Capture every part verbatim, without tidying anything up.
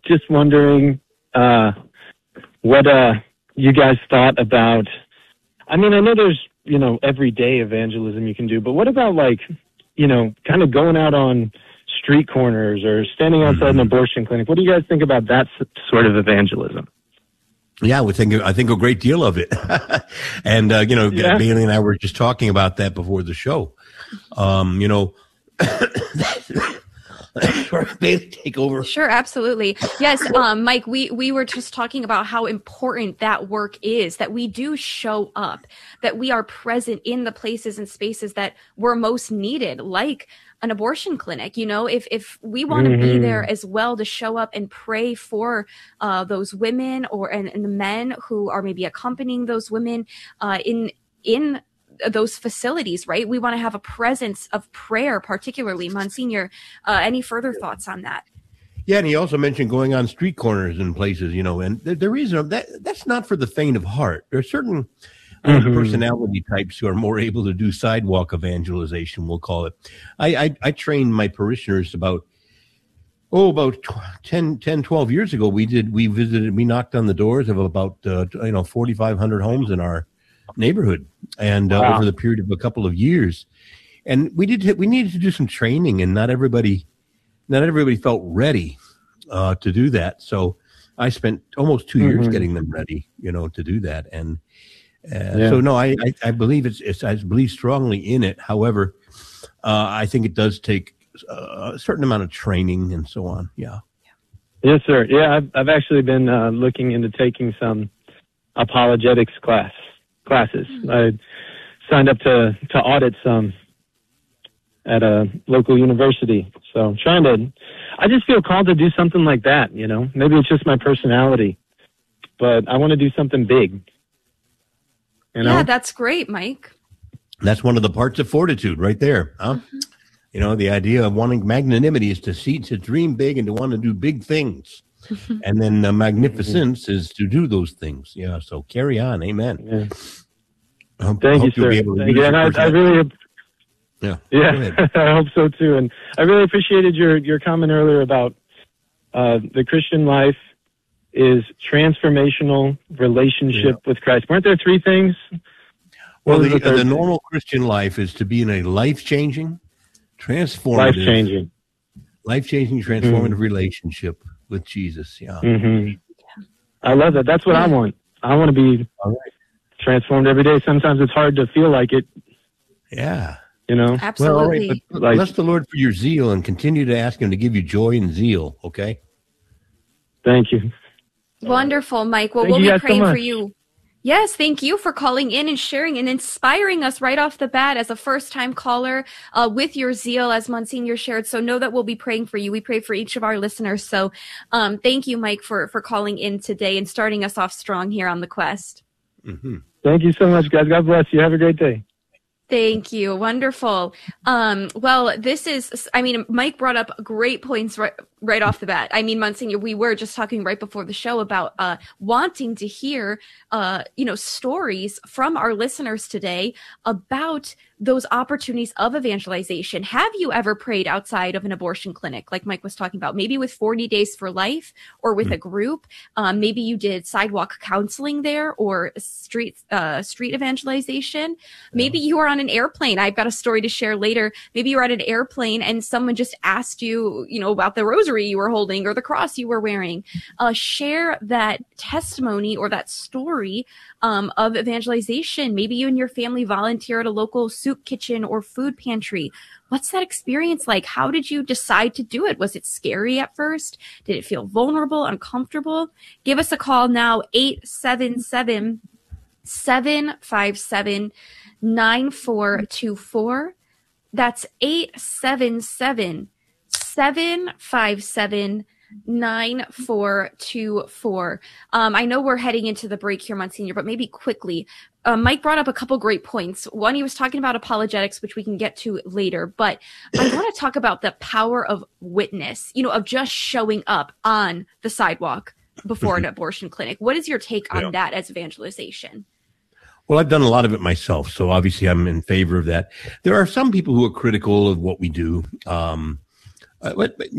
just wondering uh, what uh, you guys thought about. I mean, I know there's, you know, everyday evangelism you can do, but what about, like, you know, kind of going out on street corners or standing outside mm-hmm. an abortion clinic? What do you guys think about that sort of evangelism? Yeah, we think I think a great deal of it, and uh, you know, yeah. Bailey and I were just talking about that before the show. Um, you know, Bailey, take over. Sure, absolutely. Yes, um, Mike, we we were just talking about how important that work is. That we do show up, that we are present in the places and spaces that we're most needed, like an abortion clinic. You know, if if we want to mm-hmm. be there as well to show up and pray for uh, those women or and, and the men who are maybe accompanying those women uh, in in those facilities, right? We want to have a presence of prayer, particularly. Monsignor, uh, any further thoughts on that? Yeah, and he also mentioned going on street corners and places, you know, and the, the reason that that's not for the faint of heart. There are certain Mm-hmm. personality types who are more able to do sidewalk evangelization, we'll call it. I, I, I trained my parishioners about, oh, about ten, ten, twelve years ago. We did, we visited, we knocked on the doors of about, uh, you know, forty-five hundred homes in our neighborhood. And uh, wow. over the period of a couple of years. And we did, we needed to do some training, and not everybody, not everybody felt ready uh, to do that. So I spent almost two mm-hmm. years getting them ready, you know, to do that. And Uh, yeah. So no, I, I, I believe it's, it's I believe strongly in it. However, uh, I think it does take uh, a certain amount of training and so on. Yeah. Yes, sir. Yeah, I've I've actually been uh, looking into taking some apologetics class classes. Mm-hmm. I signed up to to audit some at a local university. So I'm trying to. I just feel called to do something like that. You know, maybe it's just my personality, but I want to do something big. You know? Yeah, that's great, Mike. That's one of the parts of fortitude right there. Huh? Mm-hmm. You know, the idea of wanting magnanimity is to see, to dream big and to want to do big things. Mm-hmm. And then uh, magnificence mm-hmm. is to do those things. Yeah, so carry on. Amen. Yeah. I hope, Thank I you, sir. Thank you. And I, I really, yeah, yeah, I hope so too. And I really appreciated your, your comment earlier about uh, the Christian life is transformational relationship yeah. with Christ. Weren't there three things? Well, the, the, the normal Christian life is to be in a life-changing, transformative, life-changing, life-changing, transformative mm. relationship with Jesus. Yeah. Mm-hmm. I love that. That's what yeah. I want. I want to be right. transformed every day. Sometimes it's hard to feel like it. Yeah. You know? Absolutely. Well, all right, but like, bless the Lord for your zeal and continue to ask him to give you joy and zeal. Okay. Thank you. Wonderful, Mike. Well, Thank we'll you be praying so for you. Yes, thank you for calling in and sharing and inspiring us right off the bat as a first-time caller uh, with your zeal, as Monsignor shared. So know that we'll be praying for you. We pray for each of our listeners. So um, thank you, Mike, for, for calling in today and starting us off strong here on The Quest. Mm-hmm. Thank you so much, guys. God bless you. Have a great day. Thank you. Wonderful. Um, well, this is, I mean, Mike brought up great points right, right off the bat. I mean, Monsignor, we were just talking right before the show about uh, wanting to hear, uh, you know, stories from our listeners today about those opportunities of evangelization. Have you ever prayed outside of an abortion clinic, like Mike was talking about, maybe with forty Days for Life or with mm-hmm. a group? Um, maybe you did sidewalk counseling there or street, uh, street evangelization. Maybe you were on an airplane. I've got a story to share later. Maybe you were at an airplane and someone just asked you, you know, about the rosary you were holding or the cross you were wearing. Uh, share that testimony or that story um, of evangelization. Maybe you and your family volunteer at a local soup kitchen or food pantry. What's that experience like? How did you decide to do it? Was it scary at first? Did it feel vulnerable, uncomfortable? Give us a call now, eight seven seven, seven five seven, nine four two four. That's eight seven seven, seven five seven, nine four two four. Um, I know we're heading into the break here, Monsignor, but maybe quickly. Uh, Mike brought up a couple great points. One, he was talking about apologetics, which we can get to later, but I want to talk about the power of witness, you know, of just showing up on the sidewalk before an abortion clinic. What is your take on yeah. that as evangelization? Well, I've done a lot of it myself, so obviously I'm in favor of that. There are some people who are critical of what we do. Um, uh, but, but, you know,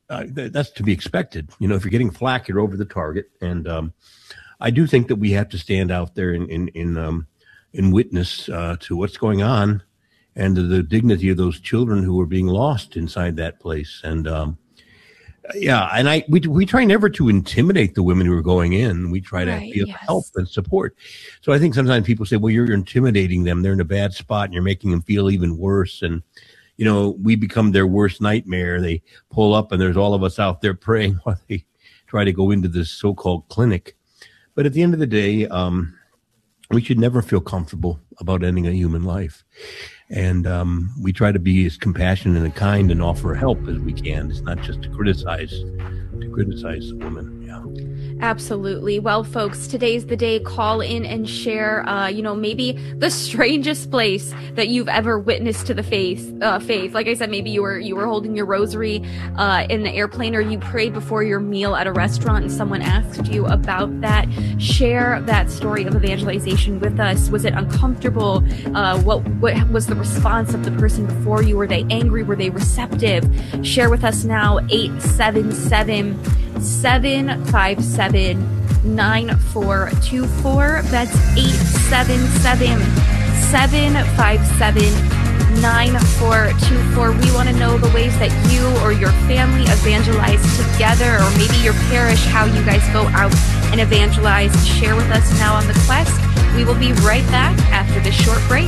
uh, th- that's to be expected. You know, if you're getting flack, you're over the target. And um, I do think that we have to stand out there in in in, um, in witness uh, to what's going on and to the dignity of those children who are being lost inside that place. And um, yeah, and I we we try never to intimidate the women who are going in. We try to Right, be of yes. help and support. So I think sometimes people say, "Well, you're intimidating them. They're in a bad spot, and you're making them feel even worse." And you know, we become their worst nightmare. They pull up, and there's all of us out there praying while they try to go into this so-called clinic. But at the end of the day, um, we should never feel comfortable about ending a human life. And um, we try to be as compassionate and kind and offer help as we can. It's not just to criticize, to criticize the woman. Yeah. Absolutely. Well, folks, today's the day. Call in and share, uh, you know, maybe the strangest place that you've ever witnessed to the faith. Uh, faith. Like I said, maybe you were you were holding your rosary uh, in the airplane, or you prayed before your meal at a restaurant, and someone asked you about that. Share that story of evangelization with us. Was it uncomfortable? Uh, what what was the response of the person before you? Were they angry? Were they receptive? Share with us now. eight seven seven, seven five seven, nine four two four. That's eight seven seven, seven five seven, nine four two four. We want to know the ways that you or your family evangelize together, or maybe your parish, how you guys go out and evangelize. Share with us now on The Quest. We will be right back after this short break.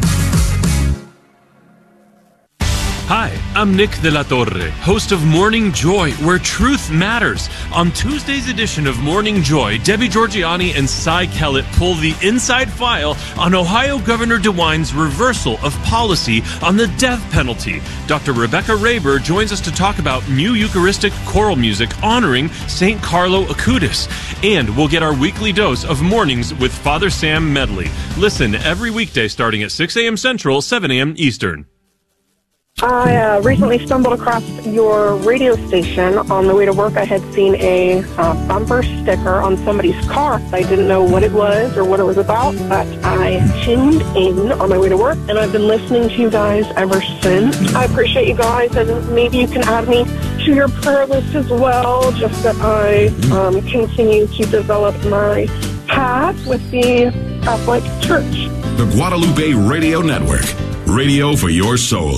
Hi, I'm Nick De La Torre, host of Morning Joy, where truth matters. On Tuesday's edition of Morning Joy, Debbie Georgianni and Cy Kellett pull the inside file on Ohio Governor DeWine's reversal of policy on the death penalty. Doctor Rebecca Raber joins us to talk about new Eucharistic choral music honoring Saint Carlo Acutis. And we'll get our weekly dose of mornings with Father Sam Medley. Listen every weekday starting at six a.m. Central, seven a.m. Eastern. I uh, recently stumbled across your radio station on the way to work. I had seen a uh, bumper sticker on somebody's car. I didn't know what it was or what it was about, but I tuned in on my way to work, and I've been listening to you guys ever since. I appreciate you guys, and maybe you can add me to your prayer list as well, just that I um, continue to develop my path with the Catholic Church. The Guadalupe Radio Network, radio for your soul.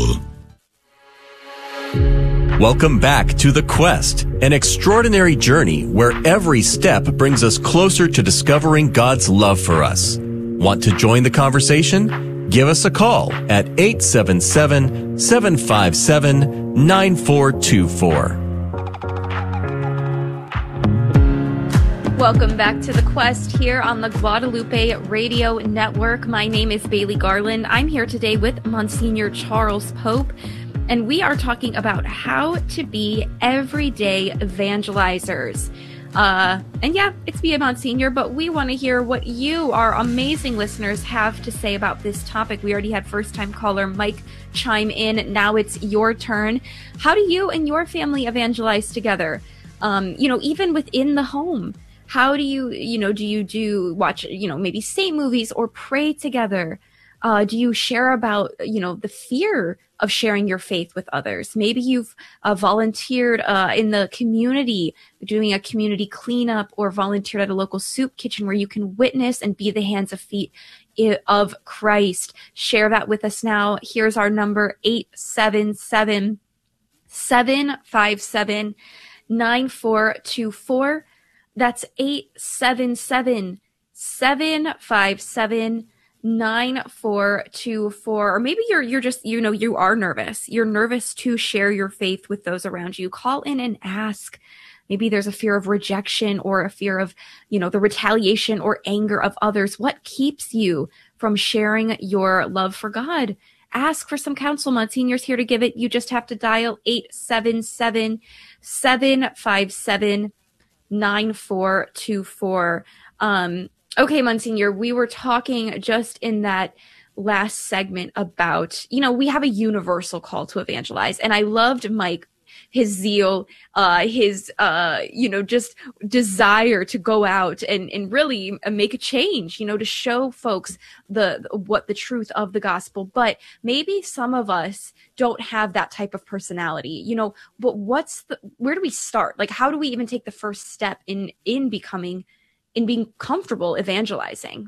Welcome back to The Quest, an extraordinary journey where every step brings us closer to discovering God's love for us. Want to join the conversation? Give us a call at eight seven seven, seven five seven, nine four two four. Welcome back to The Quest here on the Guadalupe Radio Network. My name is Bailey Garland. I'm here today with Monsignor Charles Pope, and we are talking about how to be everyday evangelizers. Uh, and yeah, it's me, Monsignor, but we want to hear what you, our amazing listeners, have to say about this topic. We already had first-time caller Mike chime in. Now it's your turn. How do you and your family evangelize together? Um, you know, even within the home. How do you, you know, do you do watch, you know, maybe saint movies or pray together? Uh, do you share about, you know, the fear of sharing your faith with others? Maybe you've uh, volunteered uh, in the community, doing a community cleanup, or volunteered at a local soup kitchen where you can witness and be the hands and feet of Christ. Share that with us now. Here's our number, eight seven seven, seven five seven, nine four two four. That's eight seven seven, seven five seven, nine four two four. Or maybe you're you're just, you know, you are nervous. You're nervous to share your faith with those around you. Call in and ask. Maybe there's a fear of rejection, or a fear of, you know, the retaliation or anger of others. What keeps you from sharing your love for God? Ask for some counsel. Monsignor's here to give it. You just have to dial eight seven seven, seven five seven, nine four two four. Um, okay, Monsignor, we were talking just in that last segment about, you know, we have a universal call to evangelize. And I loved Mike his zeal, uh, his, uh, you know, just desire to go out and, and really make a change, you know, to show folks the, what the truth of the gospel. But maybe some of us don't have that type of personality, you know, but what's the, where do we start? Like, how do we even take the first step in, in becoming, in being comfortable evangelizing?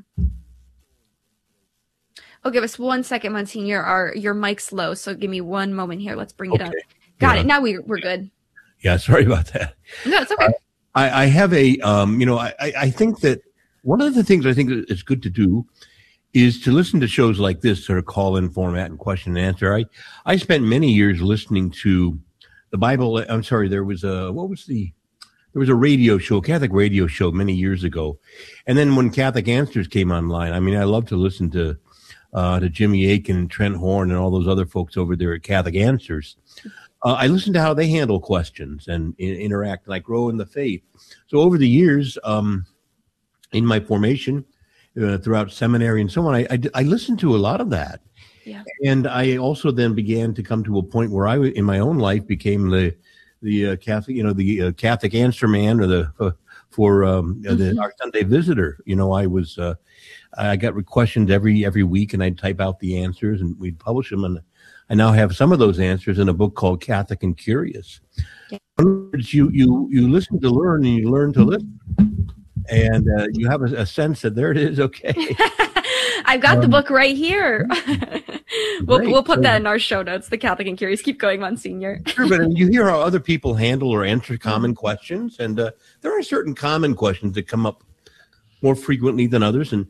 Oh, give us one second, Monsignor. Our your mic's low, so give me one moment here. Let's bring Okay. it up. Got Yeah. it. Now we we're good. Yeah, sorry about that. No, it's okay. I, I have a, um, you know, I, I think that one of the things I think that it's good to do is to listen to shows like this, sort of call-in format and question and answer. I, I spent many years listening to the Bible. I'm sorry, there was a, what was the, there was a radio show, Catholic radio show many years ago. And then when Catholic Answers came online, I mean, I love to listen to, uh, to Jimmy Akin and Trent Horn and all those other folks over there at Catholic Answers. Uh, I listen to how they handle questions and I- interact, and I grow in the faith. So over the years, um, in my formation, uh, throughout seminary and so on, I, I, I listened to a lot of that. Yeah. And I also then began to come to a point where I, in my own life, became the the uh, Catholic, you know, the uh, Catholic answer man, or the uh, for um, uh, the Mhm. our Sunday visitor. You know, I was uh, I got questions every every week, and I'd type out the answers, and we'd publish them. And I now have some of those answers in a book called Catholic and Curious. Yeah. In other words, you you you listen to learn, and you learn to listen, and uh, you have a, a sense that there it is. Okay. I've got the Um, book right here. we'll great. we'll put So- that in our show notes. The Catholic and Curious. Keep going, Monsignor. Sure, but you hear how other people handle or answer common questions, and uh, there are certain common questions that come up more frequently than others, and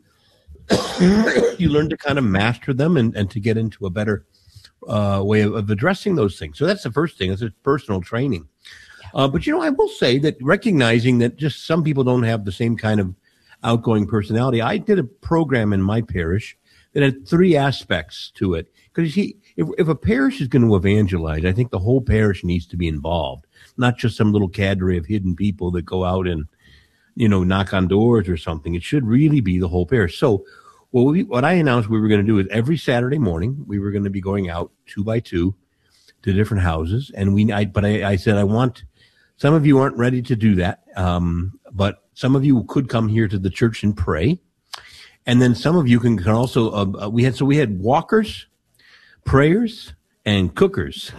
you learn to kind of master them and, and to get into a better uh, way of, of addressing those things. So that's the first thing. It's a personal training. Uh, but, you know, I will say that recognizing that just some people don't have the same kind of outgoing personality, I did a program in my parish that had three aspects to it. Because, you see, if, if a parish is going to evangelize, I think the whole parish needs to be involved, not just some little cadre of hidden people that go out and, you know, knock on doors or something. It should really be the whole parish. So what, we, what I announced we were going to do is every Saturday morning, we were going to be going out two by two to different houses. And we, I, but I, I said, I want, some of you aren't ready to do that. Um, but some of you could come here to the church and pray. And then some of you can, can also, uh, we had, so we had walkers, prayers, and cookers.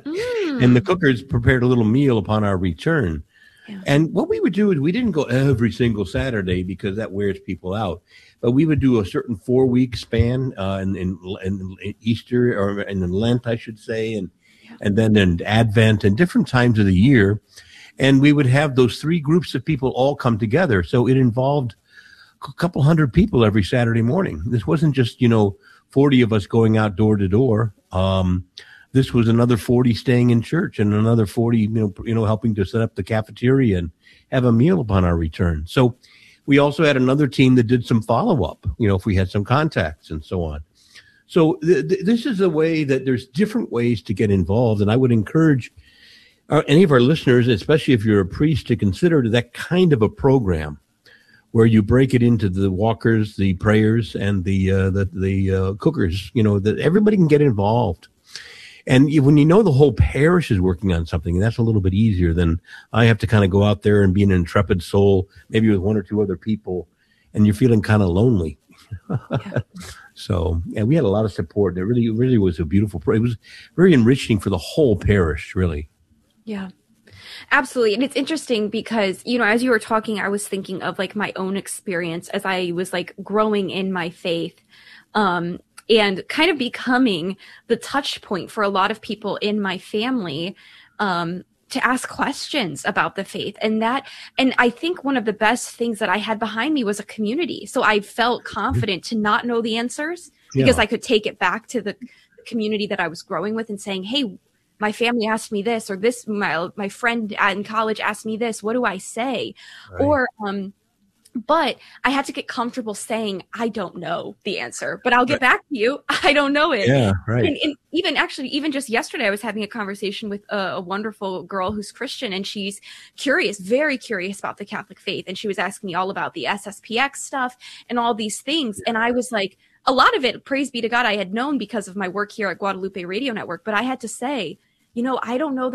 Mm. And the cookers prepared a little meal upon our return. Yeah. And what we would do is we didn't go every single Saturday because that wears people out. But we would do a certain four week span uh, in, in, in Easter or in Lent, I should say, and Yeah. and then in Advent and different times of the year. And we would have those three groups of people all come together. So it involved a couple hundred people every Saturday morning. This wasn't just, you know, forty of us going out door to door. Um, this was another forty staying in church and another forty, you know, you know, helping to set up the cafeteria and have a meal upon our return. So we also had another team that did some follow up, you know, if we had some contacts and so on. So th- th- this is a way that there's different ways to get involved. And I would encourage our, any of our listeners, especially if you're a priest, to consider that kind of a program where you break it into the walkers, the prayers, and the uh, the, the uh, cookers, you know, that everybody can get involved. And you, when you know the whole parish is working on something, that's a little bit easier than I have to kind of go out there and be an intrepid soul, maybe with one or two other people, and you're feeling kind of lonely. Yeah. So, yeah, we had a lot of support. It really, really was a beautiful, it was very enriching for the whole parish, really. Yeah, absolutely. And it's interesting because, you know, as you were talking, I was thinking of like my own experience as I was like growing in my faith, um, and kind of becoming the touch point for a lot of people in my family, um, to ask questions about the faith. And that, and I think one of the best things that I had behind me was a community. So I felt confident to not know the answers because Yeah. I could take it back to the community that I was growing with and saying, hey, my family asked me this, or this, my, my friend in college asked me this. What do I say? Right. Or, um, but I had to get comfortable saying, I don't know the answer, but I'll get Right. back to you. I don't know it. Yeah, right. And, and even actually, even just yesterday, I was having a conversation with a, a wonderful girl who's Christian, and she's curious, very curious about the Catholic faith. And she was asking me all about the S S P X stuff and all these things. And I was like, a lot of it, praise be to God, I had known because of my work here at Guadalupe Radio Network. But I had to say, you know, I don't know that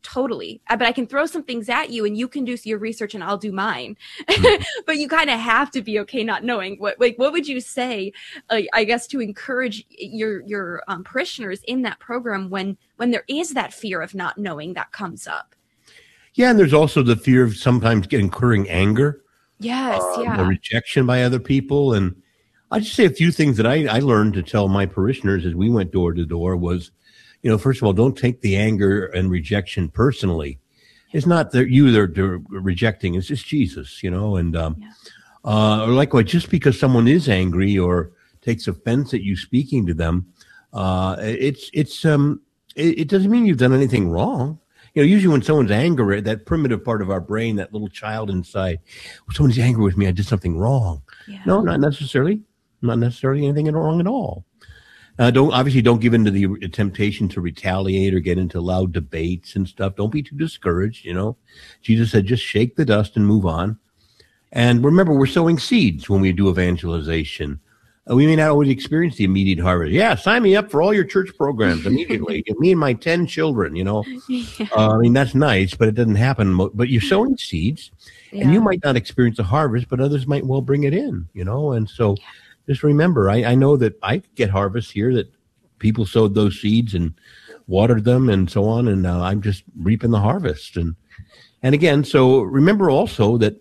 totally. But I can throw some things at you and you can do your research and I'll do mine. Mm-hmm. But you kind of have to be okay not knowing. What like what would you say, uh, I guess, to encourage your your um, parishioners in that program when when there is that fear of not knowing that comes up? Yeah, and there's also the fear of sometimes incurring anger. Yes, um, yeah. Or rejection by other people. And I'll just say a few things that I, I learned to tell my parishioners as we went door to door was, you know, first of all, don't take the anger and rejection personally. It's not that you they're, they're rejecting, it's just Jesus, you know, and um, yeah. uh, or likewise, just because someone is angry or takes offense at you speaking to them, uh, it's, it's, um, it, it doesn't mean you've done anything wrong. You know, usually when someone's angry, that primitive part of our brain, that little child inside, when someone's angry with me, I did something wrong. Yeah. No, not necessarily. Not necessarily anything wrong at all. Uh, don't obviously don't give in to the temptation to retaliate or get into loud debates and stuff. Don't be too discouraged. You know, Jesus said, just shake the dust and move on. And remember, we're sowing seeds when we do evangelization. Uh, we may not always experience the immediate harvest. Yeah, sign me up for all your church programs immediately. Me and my ten children, you know. Yeah. Uh, I mean, that's nice, but it doesn't happen. But you're sowing seeds, yeah. and you might not experience a harvest, but others might well bring it in, you know. And so yeah. just remember, I, I know that I get harvests here that people sowed those seeds and watered them and so on, and uh, I'm just reaping the harvest. And and again, so remember also that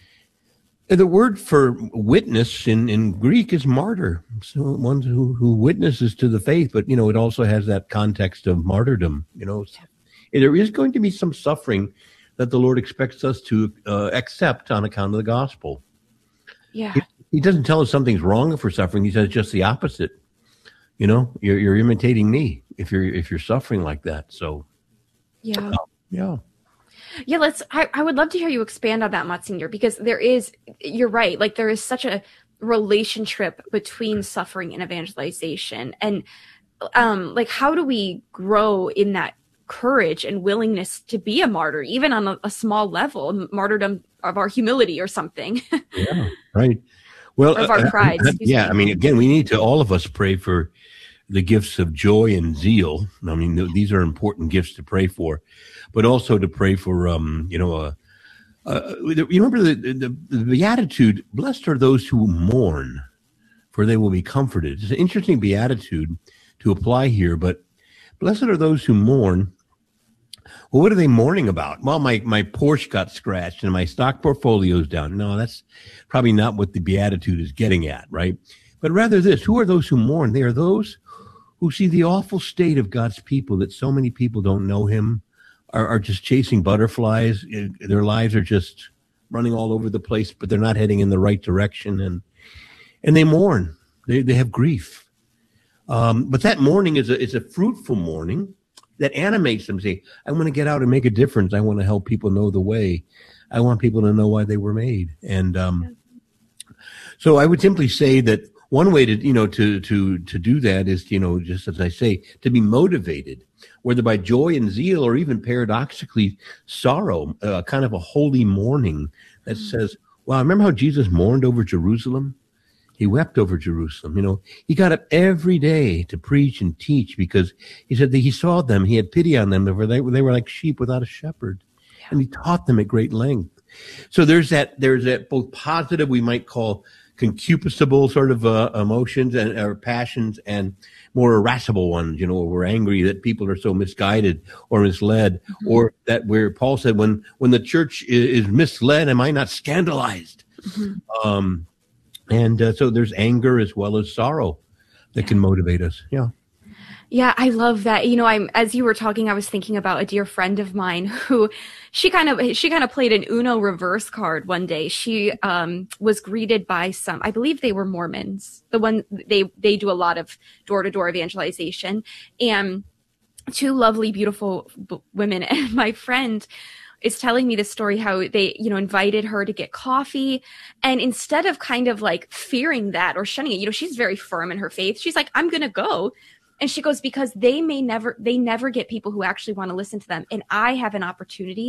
the word for witness in, in Greek is martyr. So one who, who witnesses to the faith, but, you know, it also has that context of martyrdom. You know, there is going to be some suffering that the Lord expects us to uh, accept on account of the gospel. Yeah. He, he doesn't tell us something's wrong if we're suffering. He says just the opposite. You know, you're, you're imitating me if you're, if you're suffering like that. So, yeah. Uh, yeah. Yeah, let's, I, I would love to hear you expand on that, Monsignor, because there is, you're right, like there is such a relationship between suffering and evangelization. And um, like, how do we grow in that courage and willingness to be a martyr, even on a, a small level, martyrdom of our humility or something? Yeah, right. Well, or of our pride. Uh, uh, yeah, me. I mean, again, we need to, all of us pray for the gifts of joy and zeal. I mean, th- these are important gifts to pray for, but also to pray for, um, you know, uh, uh, you remember the, the, the beatitude, blessed are those who mourn, for they will be comforted. It's an interesting beatitude to apply here, but blessed are those who mourn. Well, what are they mourning about? Well, my, my Porsche got scratched and my stock portfolio's down. No, that's probably not what the beatitude is getting at, right? But rather this, who are those who mourn? They are those who see the awful state of God's people, that so many people don't know him, are, are just chasing butterflies. Their lives are just running all over the place, but they're not heading in the right direction. And and they mourn. They they have grief. Um, but that mourning is a, is a fruitful mourning that animates them. Say, I want to get out and make a difference. I want to help people know the way. I want people to know why they were made. And um, so I would simply say that one way to, you know, to, to, to do that is, you know, just as I say, to be motivated, whether by joy and zeal or even paradoxically sorrow, uh, kind of a holy mourning that mm-hmm. says, wow, remember how Jesus mourned over Jerusalem? He wept over Jerusalem. You know, he got up every day to preach and teach because he said that he saw them. He had pity on them. They were, they were like sheep without a shepherd. Yeah. And he taught them at great length. So there's that, there's that both positive, we might call concupiscible sort of uh, emotions and or passions, and more irascible ones, you know, we're angry that people are so misguided or misled, mm-hmm. or that where Paul said, when, when the church is, is misled, am I not scandalized? Mm-hmm. Um, and uh, so there's anger as well as sorrow that yeah. can motivate us. Yeah. Yeah, I love that. You know, I'm, as you were talking, I was thinking about a dear friend of mine who she kind of, she kind of played an Uno reverse card one day. She, um, was greeted by some, I believe they were Mormons. The one, they, they do a lot of door to door evangelization, and two lovely, beautiful b- women. And my friend is telling me this story, how they, you know, invited her to get coffee. And instead of kind of like fearing that or shunning it, you know, she's very firm in her faith. She's like, I'm going to go. And she goes, because they may never, they never get people who actually want to listen to them. And I have an opportunity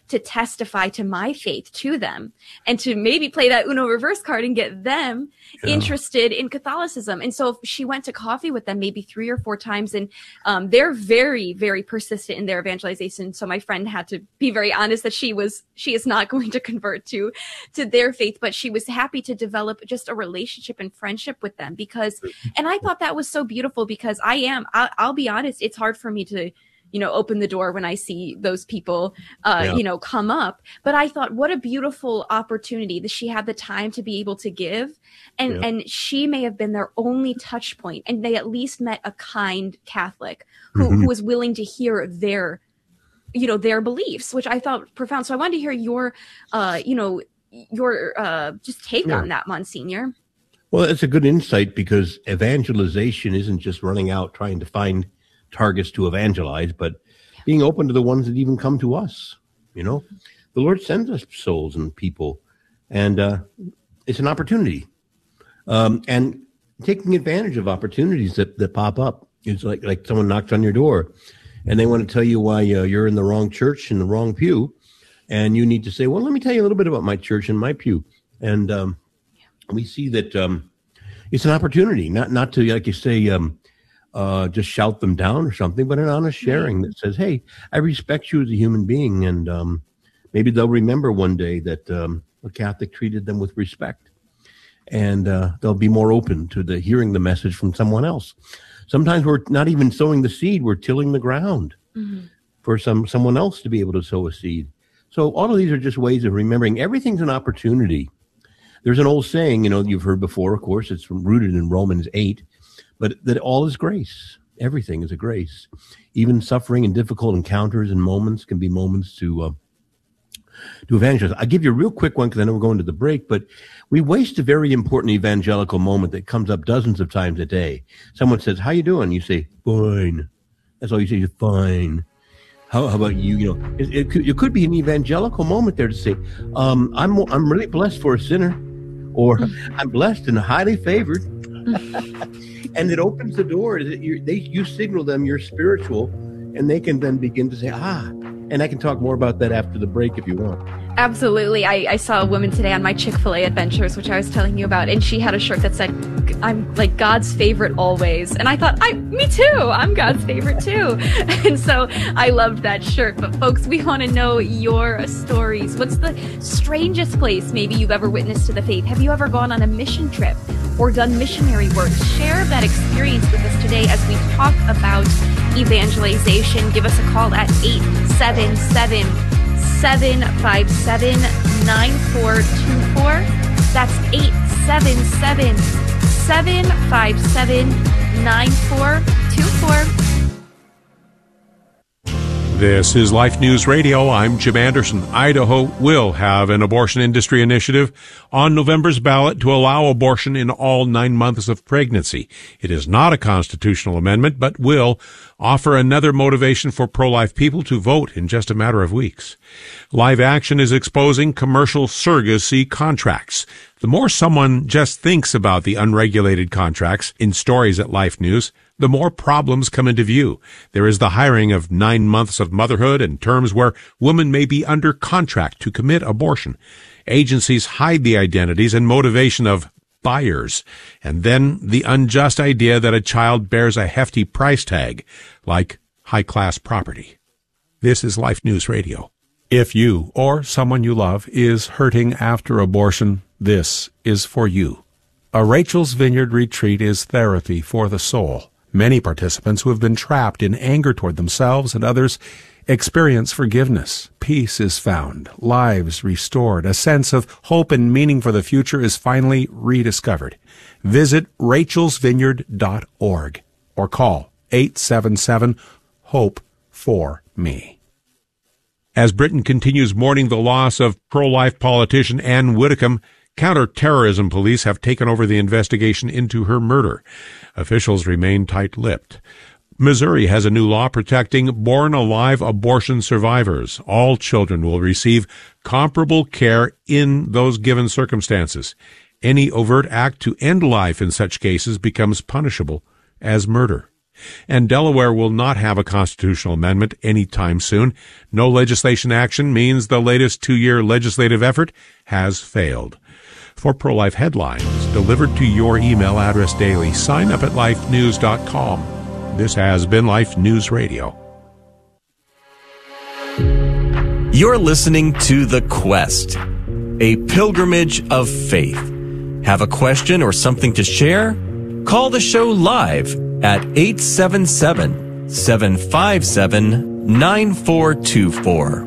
to testify to my faith to them and to maybe play that Uno reverse card and get them yeah. interested in Catholicism. And so she went to coffee with them maybe three or four times, and um, they're very, very persistent in their evangelization. So my friend had to be very honest that she was, she is not going to convert to, to their faith, but she was happy to develop just a relationship and friendship with them because, and I thought that was so beautiful because I am, I'll, I'll be honest, it's hard for me to, you know, open the door when I see those people, uh, yeah. you know, come up. But I thought, what a beautiful opportunity that she had the time to be able to give. And, yeah. and she may have been their only touch point, and they at least met a kind Catholic who, mm-hmm. who was willing to hear their, you know, their beliefs, which I thought profound. So I wanted to hear your, uh, you know, your uh, just take yeah. on that, Monsignor. Well, it's a good insight because evangelization isn't just running out trying to find targets to evangelize, but being open to the ones that even come to us. You know, the Lord sends us souls and people, and uh, it's an opportunity. Um, and taking advantage of opportunities that, that pop up. It's like, like someone knocks on your door and they want to tell you why uh, you're in the wrong church, in the wrong pew. And you need to say, well, let me tell you a little bit about my church and my pew. And um, we see that um, it's an opportunity, not, not to, like you say, um, Uh, just shout them down or something, but an honest sharing that says, hey, I respect you as a human being. And um, maybe they'll remember one day that um, a Catholic treated them with respect. And uh, they'll be more open to the hearing the message from someone else. Sometimes we're not even sowing the seed, we're tilling the ground mm-hmm. for some someone else to be able to sow a seed. So all of these are just ways of remembering everything's an opportunity. There's an old saying, you know, you've heard before, of course, it's rooted in Romans eight. But that all is grace. Everything is a grace. Even suffering and difficult encounters and moments can be moments to uh, to evangelize. I'll give you a real quick one because I know we're going to the break, but we waste a very important evangelical moment that comes up dozens of times a day. Someone says, how you doing? You say, fine. That's all you say, you're fine. How, how about you? You know, it, it, could, it could be an evangelical moment there to say, um, I'm I'm really blessed for a sinner, or I'm blessed and highly favored. And it opens the door that you they you signal them you're spiritual, and they can then begin to say, ah, and I can talk more about that after the break if you want. Absolutely. I, I saw a woman today on my Chick-fil-A adventures, which I was telling you about, and she had a shirt that said, I'm like God's favorite always. And I thought, I, me too. I'm God's favorite too. And so I loved that shirt. But folks, we want to know your stories. What's the strangest place maybe you've ever witnessed to the faith? Have you ever gone on a mission trip or done missionary work? Share that experience with us today as we talk about evangelization. Give us a call at eight seven seven, seven five seven, nine four two four. That's eight seven seven, seven five seven, nine four two four. This is Life News Radio. I'm Jim Anderson. Idaho will have an abortion industry initiative on November's ballot to allow abortion in all nine months of pregnancy. It is not a constitutional amendment, but will offer another motivation for pro-life people to vote in just a matter of weeks. Live Action is exposing commercial surrogacy contracts. The more someone just thinks about the unregulated contracts in stories at Life News, the more problems come into view. There is the hiring of nine months of motherhood and terms where women may be under contract to commit abortion. Agencies hide the identities and motivation of buyers. And then the unjust idea that a child bears a hefty price tag, like high-class property. This is Life News Radio. If you or someone you love is hurting after abortion, this is for you. A Rachel's Vineyard retreat is therapy for the soul. Many participants who have been trapped in anger toward themselves and others experience forgiveness. Peace is found, lives restored, a sense of hope and meaning for the future is finally rediscovered. Visit rachels vineyard dot org or call eight seven seven, hope for me. As Britain continues mourning the loss of pro-life politician Anne Widdecombe, counter-terrorism police have taken over the investigation into her murder. Officials remain tight-lipped. Missouri has a new law protecting born-alive abortion survivors. All children will receive comparable care in those given circumstances. Any overt act to end life in such cases becomes punishable as murder. And Delaware will not have a constitutional amendment anytime soon. No legislation action means the latest two-year legislative effort has failed. For pro-life headlines delivered to your email address daily, sign up at life news dot com. This has been Life News Radio. You're listening to The Quest, a pilgrimage of faith. Have a question or something to share? Call the show live at eight seven seven, seven five seven, nine four two four.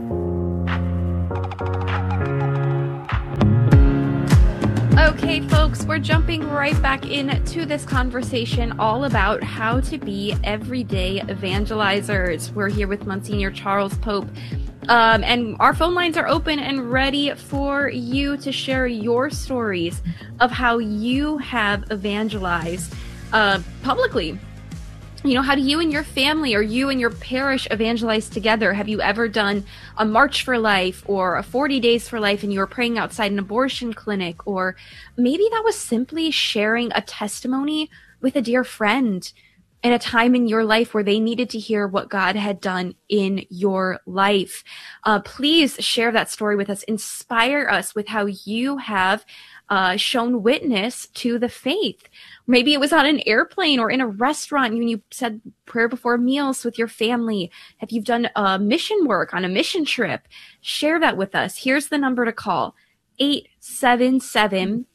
Okay, folks, we're jumping right back into this conversation all about how to be everyday evangelizers. We're here with Monsignor Charles Pope. Um, and our phone lines are open and ready for you to share your stories of how you have evangelized uh, publicly. You know, how do you and your family or you and your parish evangelize together? Have you ever done a March for Life or a forty days for life and you were praying outside an abortion clinic? Or maybe that was simply sharing a testimony with a dear friend in a time in your life where they needed to hear what God had done in your life. Uh, please share that story with us. Inspire us with how you have uh, shown witness to the faith. Maybe it was on an airplane or in a restaurant when you said prayer before meals with your family. Have you done uh, mission work on a mission trip? Share that with us. Here's the number to call: eight seven seven,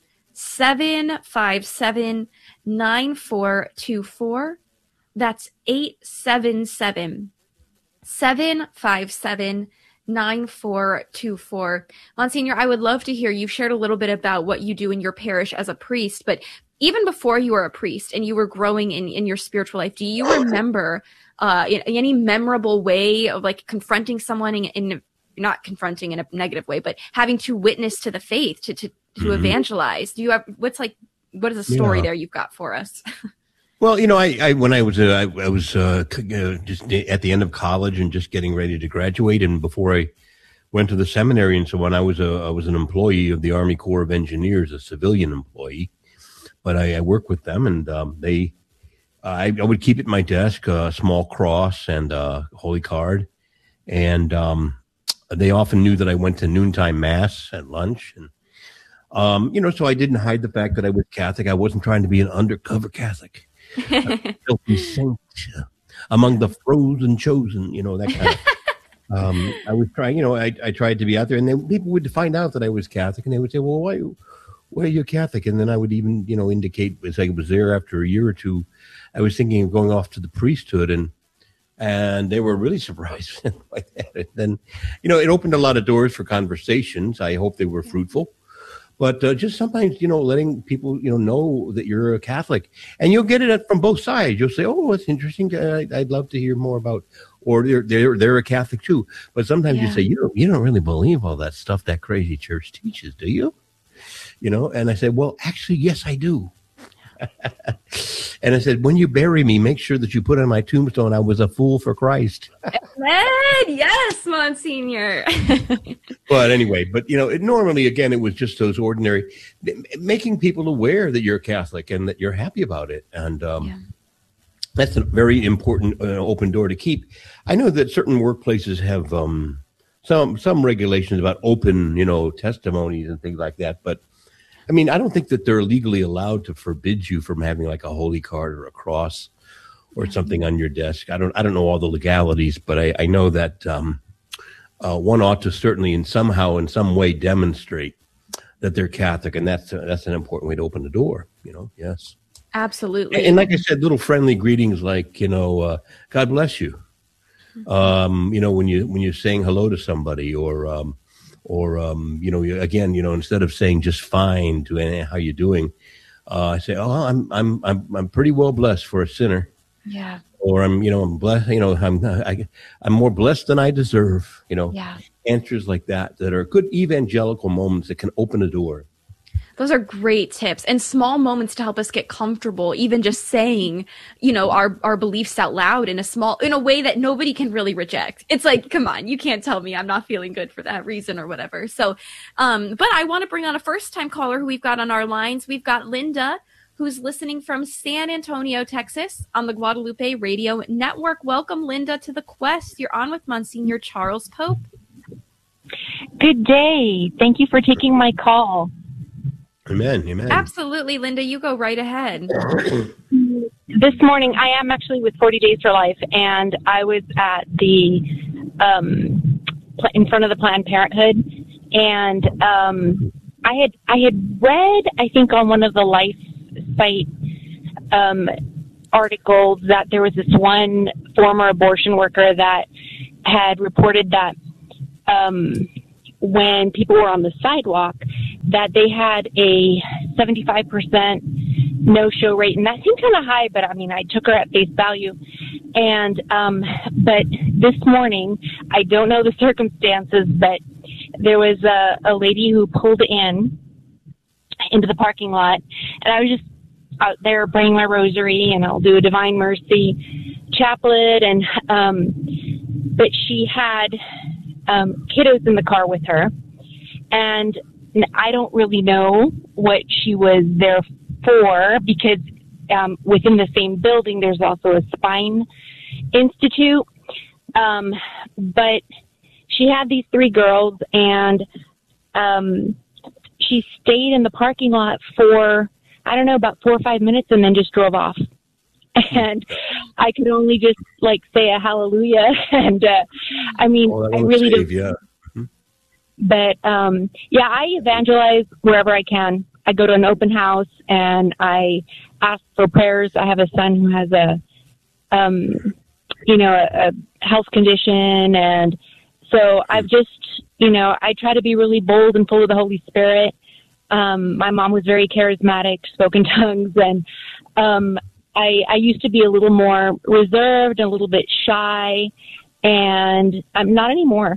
seven five seven, nine four two four. That's eight seven seven, seven five seven, nine four two four. Monsignor, I would love to hear, you've shared a little bit about what you do in your parish as a priest, but even before you were a priest and you were growing in, in your spiritual life, do you remember uh, in, in any memorable way of like confronting someone in, in not confronting in a negative way, but having to witness to the faith, to, to, to mm-hmm. evangelize? Do you have, what's like, what is a story yeah. there you've got for us? Well, you know, I, I when I was uh, I, I was uh, just at the end of college and just getting ready to graduate, and before I went to the seminary and so on, I was a I was an employee of the Army Corps of Engineers, a civilian employee, but I, I worked with them, and um, they I, I would keep at my desk a small cross and a holy card, and um, they often knew that I went to noontime mass at lunch, and um, you know, so I didn't hide the fact that I was Catholic. I wasn't trying to be an undercover Catholic. Filthy saint among the frozen chosen, you know, that kind of. um, I was trying, you know, I, I tried to be out there, and then people would find out that I was Catholic, and they would say, "Well, why, why are you Catholic?" And then I would even, you know, indicate as I was there after a year or two, I was thinking of going off to the priesthood, and and they were really surprised by that. And then, you know, it opened a lot of doors for conversations. I hope they were fruitful. But uh, just sometimes, you know, letting people, you know, know that you're a Catholic, and you'll get it from both sides. You'll say, "Oh, that's interesting. I, I'd love to hear more about," or they're they're they're a Catholic too. But sometimes yeah. you say, "You don't you don't really believe all that stuff that crazy church teaches, do you?" You know, and I said, "Well, actually, yes, I do." And I said, "When you bury me, make sure that you put on my tombstone, I was a fool for Christ." Amen. Yes, Monsignor. But anyway, but you know, it, normally, again, it was just those ordinary, making people aware that you're Catholic and that you're happy about it. And um, yeah. that's a very important uh, open door to keep. I know that certain workplaces have um, some some regulations about open, you know, testimonies and things like that. But I mean, I don't think that they're legally allowed to forbid you from having like a holy card or a cross or something on your desk. I don't, I don't know all the legalities, but I, I know that um, uh, one ought to certainly, in somehow, in some way, demonstrate that they're Catholic, and that's uh, that's an important way to open the door. You know, yes, absolutely. And, and like I said, little friendly greetings, like you know, uh, God bless you. Um, you know, when you when you're saying hello to somebody, or um, or um, you know, again, you know, instead of saying just fine to any, how you doing, uh, I say, oh, I'm I'm I'm I'm pretty well blessed for a sinner. Yeah. Or I'm, you know, I'm blessed. You know, I'm I, I'm more blessed than I deserve. You know, yeah. Answers like that that are good evangelical moments that can open a door. Those are great tips and small moments to help us get comfortable, even just saying, you know, our, our beliefs out loud in a small, in a way that nobody can really reject. It's like, come on, you can't tell me I'm not feeling good for that reason or whatever. So, um, but I want to bring on a first time caller who we've got on our lines. We've got Linda, who's listening from San Antonio, Texas, on the Guadalupe Radio Network. Welcome, Linda, to the Quest. You're on with Monsignor Charles Pope. Good day. Thank you for taking my call. Amen. Amen. Absolutely, Linda. You go right ahead. This morning, I am actually with forty Days for Life, and I was at the um, in front of the Planned Parenthood, and um, I had I had read, I think, on one of the Life site um, articles that there was this one former abortion worker that had reported that um, when people were on the sidewalk, that they had a seventy-five percent no-show rate, and that seemed kind of high, but I mean, I took her at face value. And um, but this morning, I don't know the circumstances, but there was a, a lady who pulled in into the parking lot, and I was just out there praying my rosary, and I'll do a Divine Mercy chaplet, and um, but she had um, kiddos in the car with her, and I don't really know what she was there for, because um, within the same building there's also a spine institute, um, but she had these three girls, and um, she stayed in the parking lot for, I don't know, about four or five minutes, and then just drove off. And I could only just like say a hallelujah. And uh, I mean, well, I really save, do. Yeah. But um, yeah, I evangelize wherever I can. I go to an open house and I ask for prayers. I have a son who has a, um, you know, a, a health condition, and so I've just, you know, I try to be really bold and full of the Holy Spirit. Um, my mom was very charismatic, spoke in tongues, and um, I, I used to be a little more reserved, a little bit shy, and I'm not anymore.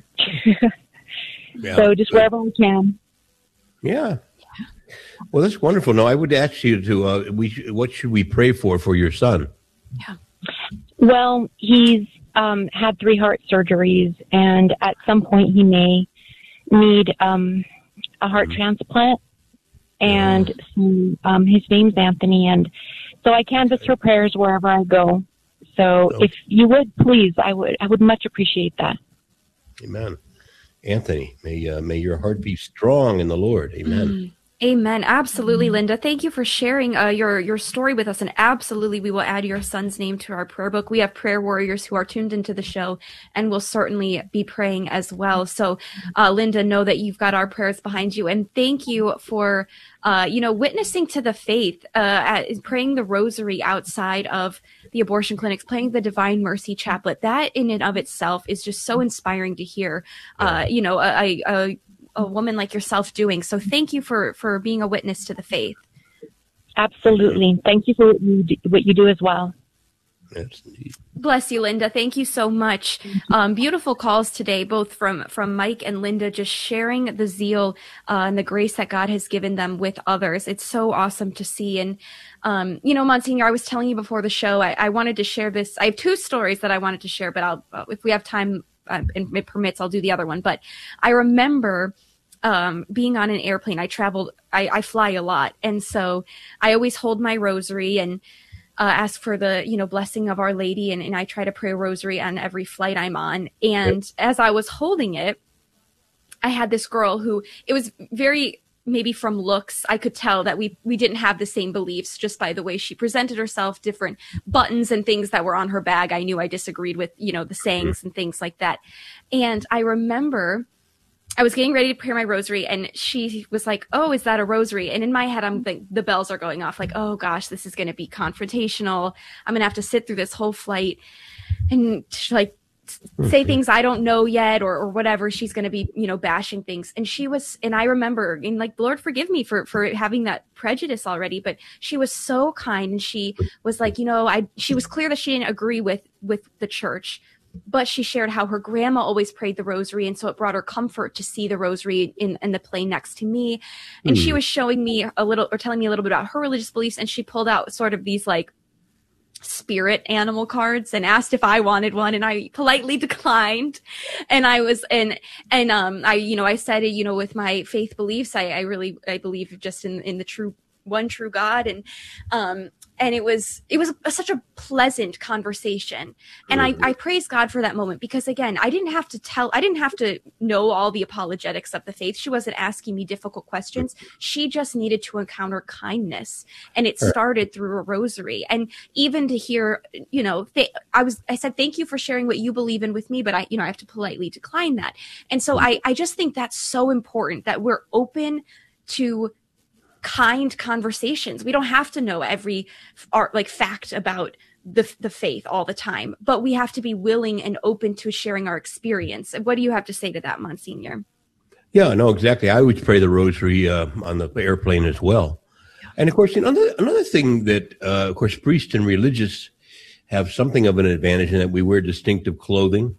Yeah, so just but, wherever I can. Yeah. Well, that's wonderful. Now, I would ask you to, uh, we sh- what should we pray for for your son? Yeah. Well, he's um, had three heart surgeries, and at some point he may need um, a heart mm-hmm. transplant. And so, um, his name's Anthony, and so I canvass for prayers wherever I go. So oh. if you would, please, I would, I would much appreciate that. Amen. Anthony, may uh, may your heart be strong in the Lord. Amen. Mm. Amen. Absolutely, Linda. Thank you for sharing uh, your your story with us, and absolutely, we will add your son's name to our prayer book. We have prayer warriors who are tuned into the show, and will certainly be praying as well. So, uh, Linda, know that you've got our prayers behind you, and thank you for uh, you know witnessing to the faith, uh, at, praying the rosary outside of the abortion clinics, playing the Divine Mercy Chaplet. That in and of itself is just so inspiring to hear. Uh, you know, a, a a woman like yourself doing. So thank you for, for being a witness to the faith. Absolutely. Thank you for what you do, what you do as well. That's neat. Bless you, Linda. Thank you so much. Um, beautiful calls today, both from, from Mike and Linda, just sharing the zeal uh, and the grace that God has given them with others. It's so awesome to see. And, um, you know, Monsignor, I was telling you before the show, I, I wanted to share this. I have two stories that I wanted to share, but I'll, uh, if we have time, Uh, and it permits, I'll do the other one. But I remember um, being on an airplane. I traveled, I, I fly a lot. And so I always hold my rosary and uh, ask for the, you know, blessing of Our Lady. And, and I try to pray a rosary on every flight I'm on. And yep. as I was holding it, I had this girl who, it was very, maybe from looks, I could tell that we, we didn't have the same beliefs just by the way she presented herself, different buttons and things that were on her bag. I knew I disagreed with, you know, the sayings and things like that. And I remember I was getting ready to pray my rosary, and she was like, "Oh, is that a rosary?" And in my head, I'm like, the bells are going off like, "Oh gosh, this is going to be confrontational. I'm going to have to sit through this whole flight and like, say things I don't know yet, or, or whatever." She's going to be, you know, bashing things. And she was, and I remember, and like, Lord, forgive me for, for having that prejudice already, but she was so kind. And she was like, you know, I, she was clear that she didn't agree with, with the church, but she shared how her grandma always prayed the rosary. And so it brought her comfort to see the rosary in, in the plane next to me. And mm. she was showing me a little, or telling me a little bit about her religious beliefs. And she pulled out sort of these like spirit animal cards and asked if I wanted one, and I politely declined. And I was, and, and, um, I, you know, I said, you know, with my faith beliefs, I, I really, I believe just in, in the true one true God. And, um, and it was, it was a, such a pleasant conversation. And I, I praise God for that moment, because again, I didn't have to tell, I didn't have to know all the apologetics of the faith. She wasn't asking me difficult questions. She just needed to encounter kindness. And it started through a rosary. And even to hear, you know, th- I was, I said, thank you for sharing what you believe in with me, but I, you know, I have to politely decline that. And so I, I just think that's so important, that we're open to kind conversations. We don't have to know every art, like fact about the the faith all the time, but we have to be willing and open to sharing our experience. What do you have to say to that, Monsignor? Yeah, no, exactly. I always pray the rosary uh, on the airplane as well. And of course, another another thing that, uh, of course, priests and religious have something of an advantage in that we wear distinctive clothing.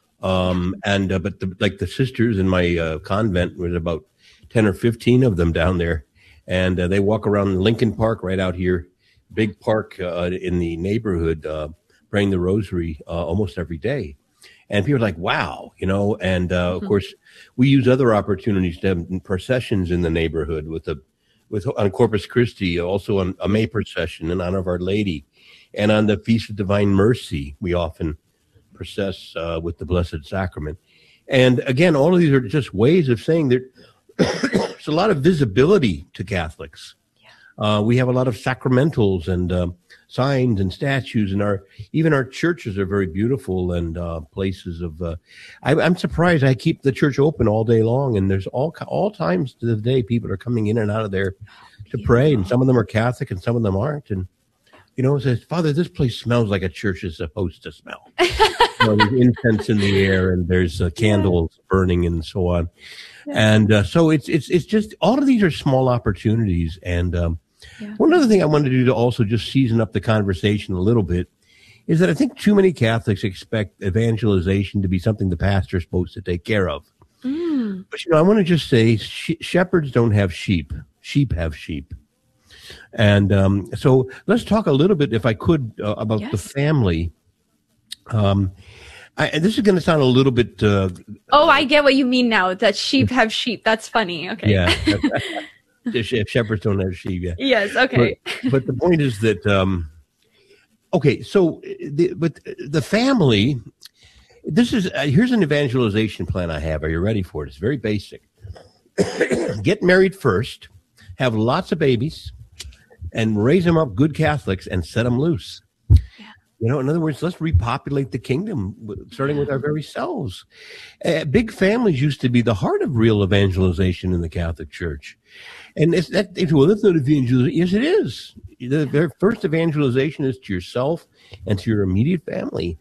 Um, and uh, but the, like the sisters in my uh, convent, there's about ten or fifteen of them down there. And uh, they walk around Lincoln Park right out here, big park uh, in the neighborhood, uh, praying the rosary uh, almost every day. And people are like, wow, you know, and uh, mm-hmm. of course, we use other opportunities to have processions in the neighborhood with a, with on Corpus Christi, also on a May procession in honor of Our Lady. And on the Feast of Divine Mercy, we often process uh, with the Blessed Sacrament. And again, all of these are just ways of saying that there's a lot of visibility to Catholics. Yeah. Uh, we have a lot of sacramentals and uh, signs and statues, and our even our churches are very beautiful and uh, places of. Uh, I, I'm surprised. I keep the church open all day long, and there's all all times to the day people are coming in and out of there to pray, and some of them are Catholic and some of them aren't. And you know, it says, Father, this place smells like a church is supposed to smell. You know, there's incense in the air, and there's uh, candles burning, and so on. And uh, so it's it's it's just all of these are small opportunities. And um, yeah. one other thing I wanted to do to also just season up the conversation a little bit is that I think too many Catholics expect evangelization to be something the pastor is supposed to take care of. Mm. But you know, I want to just say sh- shepherds don't have sheep; sheep have sheep. And um, so let's talk a little bit, if I could, uh, about yes. the family. Um, I, and this is going to sound a little bit. Uh, oh, I get what you mean now. That sheep have sheep. That's funny. Okay. Yeah. If shepherds don't have sheep. Yeah. Yes. Okay. But, but the point is that. Um, okay. So, the, but the family. This is uh, here's an evangelization plan I have. Are you ready for it? It's very basic. Get married first. Have lots of babies, and raise them up good Catholics, and set them loose. You know, in other words, let's repopulate the kingdom, starting with our very selves. Uh, big families used to be the heart of real evangelization in the Catholic Church. And it's that, well, that's not evangelization. Yes, it is. The very first evangelization is to yourself and to your immediate family.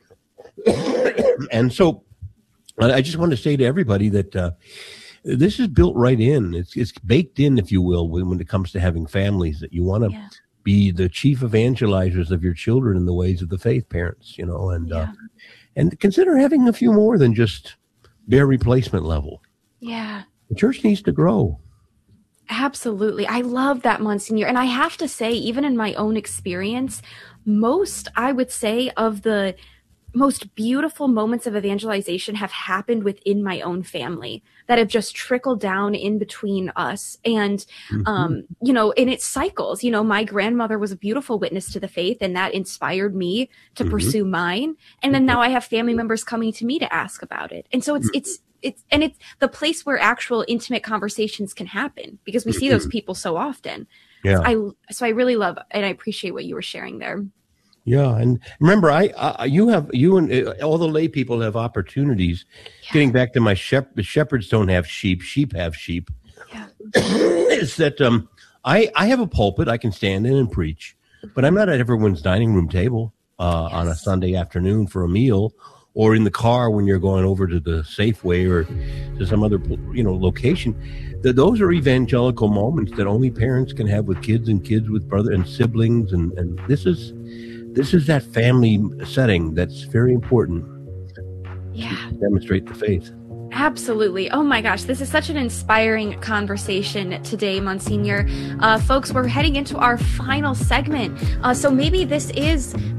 And so I just want to say to everybody that uh, this is built right in. It's, it's baked in, if you will, when, when it comes to having families, that you want to yeah. be the chief evangelizers of your children in the ways of the faith, parents, you know, and, yeah. uh, and consider having a few more than just bare replacement level. Yeah. The church needs to grow. Absolutely. I love that, Monsignor. And I have to say, even in my own experience, most, I would say, of the most beautiful moments of evangelization have happened within my own family, that have just trickled down in between us. And, mm-hmm. um, you know, and it cycles. You know, my grandmother was a beautiful witness to the faith, and that inspired me to mm-hmm. pursue mine. And then now I have family members coming to me to ask about it. And so it's, mm-hmm. it's, it's, and it's the place where actual intimate conversations can happen, because we mm-hmm. see those people so often. Yeah. So I, so I really love, and I appreciate what you were sharing there. Yeah, and remember, I, I you have you and uh, all the lay people have opportunities. Yeah. Getting back to my shep- shepherds don't have sheep; sheep have sheep. Yeah. Is that um, I I have a pulpit I can stand in and preach, but I'm not at everyone's dining room table uh, yes. on a Sunday afternoon for a meal, or in the car when you're going over to the Safeway or to some other you know location. The, those are evangelical moments that only parents can have with kids, and kids with brother and siblings, and, and this is. This is that family setting that's very important. Yeah. To demonstrate the faith. Absolutely. Oh my gosh, this is such an inspiring conversation today, Monsignor. Uh, folks, we're heading into our final segment. Uh, so maybe this is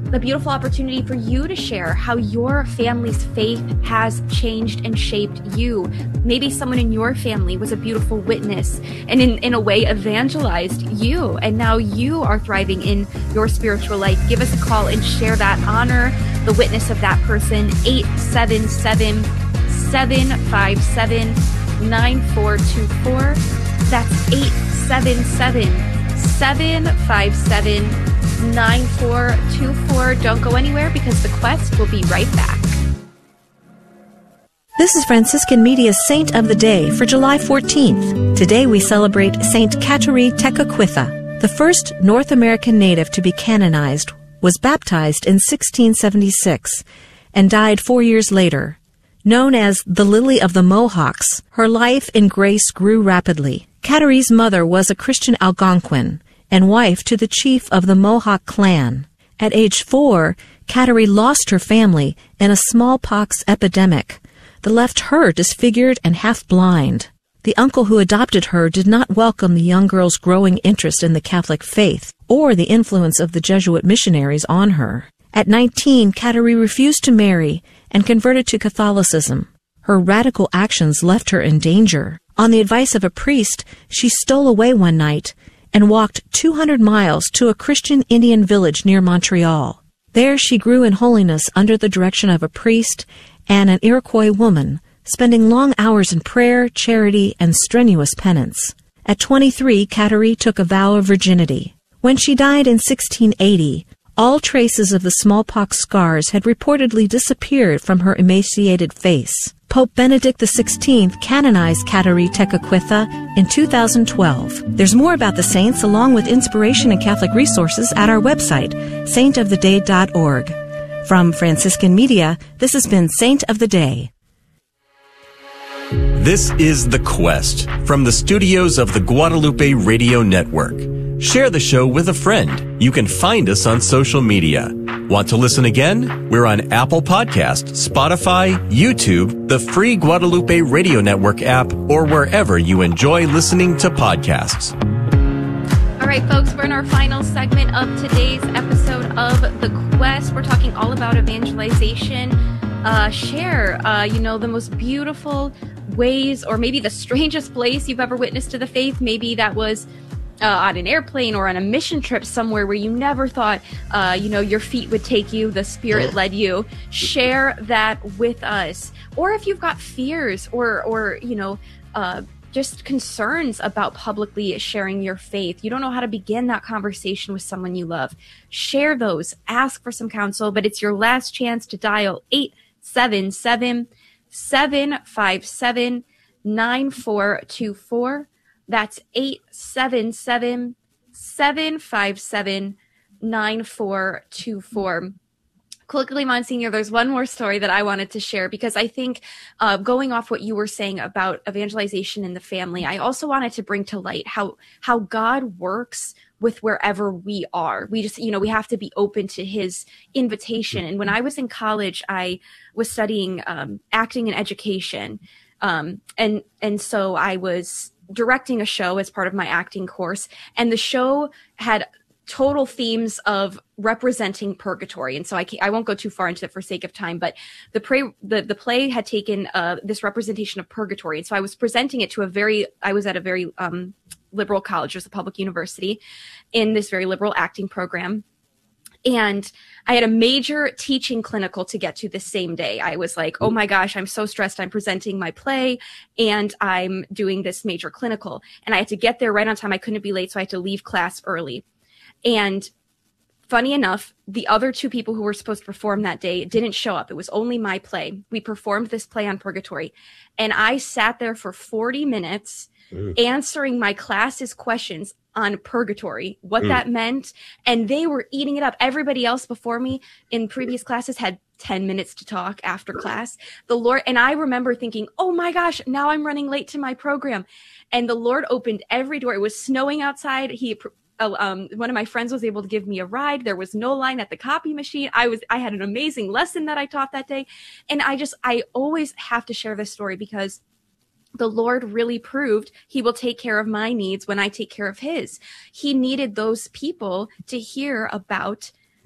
a beautiful opportunity for you to share how your family's faith has changed and shaped you. Maybe someone in your family was a beautiful witness and in, in a way evangelized you, and now you are thriving in your spiritual life. Give us a call and share that. Honor the witness of that person. eight seven seven, seven five seven, nine four two four. That's eight seven seven, seven five seven, nine four two four. Don't go anywhere because the quest will be right back. This is Franciscan Media's Saint of the Day for July fourteenth. Today we celebrate Saint Kateri Tekakwitha. The first North American native to be canonized was baptized in sixteen seventy-six and died four years later. Known as the Lily of the Mohawks, her life in grace grew rapidly. Kateri's mother was a Christian Algonquin and wife to the chief of the Mohawk clan. At age four, Kateri lost her family in a smallpox epidemic that left her disfigured and half-blind. The uncle who adopted her did not welcome the young girl's growing interest in the Catholic faith or the influence of the Jesuit missionaries on her. At nineteen, Kateri refused to marry and converted to Catholicism. Her radical actions left her in danger. On the advice of a priest, she stole away one night and walked two hundred miles to a Christian Indian village near Montreal. There she grew in holiness under the direction of a priest and an Iroquois woman, spending long hours in prayer, charity, and strenuous penance. At twenty-three, Kateri took a vow of virginity. When she died in sixteen eighty, all traces of the smallpox scars had reportedly disappeared from her emaciated face. Pope Benedict the sixteenth canonized Kateri Tekakwitha in two thousand twelve. There's more about the saints along with inspiration and Catholic resources at our website, saint of the day dot org. From Franciscan Media, this has been Saint of the Day. This is The Quest from the studios of the Guadalupe Radio Network. Share the show with a friend. You can find us on social media. Want to listen again? We're on Apple Podcast, Spotify, YouTube, the free Guadalupe Radio Network app, or wherever you enjoy listening to podcasts. All right, folks, we're in our final segment of today's episode of The Quest. We're talking all about evangelization. Uh, share, uh, you know, the most beautiful ways, or maybe the strangest place you've ever witnessed to the faith. Maybe that was uh, on an airplane or on a mission trip somewhere where you never thought, uh, you know, your feet would take you, the Spirit led you. Share that with us. Or if you've got fears or, or you know, uh, just concerns about publicly sharing your faith. You don't know how to begin that conversation with someone you love. Share those. Ask for some counsel, but it's your last chance to dial eight seven seven, seven five seven, nine four two four. That's eight seven seven, seven five seven, nine four two four. Quickly, Monsignor, there's one more story that I wanted to share because I think uh, going off what you were saying about evangelization in the family, I also wanted to bring to light how how God works with wherever we are. We just, you know, we have to be open to his invitation. And when I was in college, I was studying um, acting and education. Um, and, and so I was directing a show as part of my acting course. And the show had total themes of representing purgatory. And so I can't, I won't go too far into it for sake of time, but the play, the, the play had taken uh, this representation of purgatory. And so I was presenting it to a very, I was at a very um, liberal college, it was a public university in this very liberal acting program. And I had a major teaching clinical to get to the same day. I was like, oh my gosh, I'm so stressed. I'm presenting my play and I'm doing this major clinical. And I had to get there right on time. I couldn't be late, so I had to leave class early. And funny enough, the other two people who were supposed to perform that day didn't show up. It was only my play. We performed this play on purgatory. And I sat there for forty minutes mm. answering my class's questions on purgatory, what mm. that meant. And they were eating it up. Everybody else before me in previous classes had ten minutes to talk after class. The Lord, and I remember thinking, oh my gosh, now I'm running late to my program. And the Lord opened every door. It was snowing outside. He Um, one of my friends was able to give me a ride. There was no line at the copy machine. I was, I had an amazing lesson that I taught that day. And I just, I always have to share this story because the Lord really proved he will take care of my needs when I take care of his. He needed those people to hear about